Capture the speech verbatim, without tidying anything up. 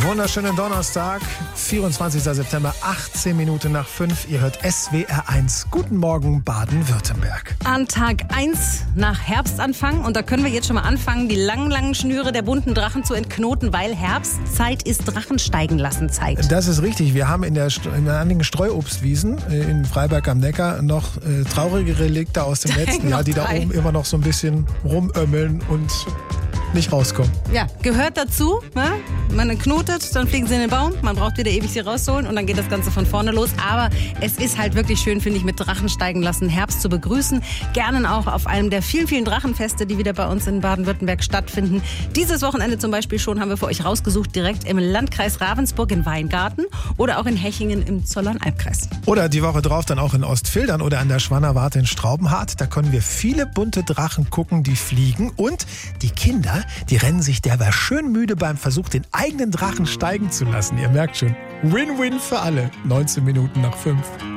Wunderschönen Donnerstag, vierundzwanzigster September, achtzehn Minuten nach fünf. Ihr hört S W R eins. Guten Morgen, Baden-Württemberg. An Tag eins nach Herbstanfang. Und da können wir jetzt schon mal anfangen, die langen, langen Schnüre der bunten Drachen zu entknoten, weil Herbstzeit ist Drachensteigen-lassen-Zeit. Das ist richtig. Wir haben in, der, in einigen Streuobstwiesen in Freiberg am Neckar noch äh, traurige Relikte aus dem letzten Jahr, die drei. da oben immer noch so ein bisschen rumömmeln und nicht rauskommen. Ja, gehört dazu. Ne? Man knotet, dann fliegen sie in den Baum. Man braucht wieder ewig sie rausholen und dann geht das Ganze von vorne los. Aber es ist halt wirklich schön, finde ich, mit Drachen steigen lassen, Herbst zu begrüßen. Gerne auch auf einem der vielen, vielen Drachenfeste, die wieder bei uns in Baden-Württemberg stattfinden. Dieses Wochenende zum Beispiel schon haben wir für euch rausgesucht, direkt im Landkreis Ravensburg in Weingarten oder auch in Hechingen im Zollern-Albkreis. Oder die Woche drauf dann auch in Ostfildern oder an der Schwannerwarte in Straubenhardt. Da können wir viele bunte Drachen gucken, die fliegen. Und die Kinder, die rennen sich derweil schön müde beim Versuch, den eigenen Drachen steigen zu lassen. Ihr merkt schon, Win-Win für alle. neunzehn Minuten nach fünf.